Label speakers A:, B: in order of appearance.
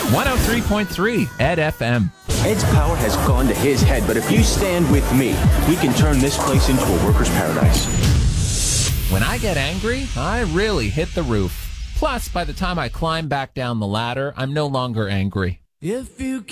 A: 103.3 Ed FM.
B: Ed's power has gone to his head, but if you stand with me, we can turn this place into a worker's paradise.
A: When I get angry, I really hit the roof. Plus, by the time I climb back down the ladder, I'm no longer angry.
C: If you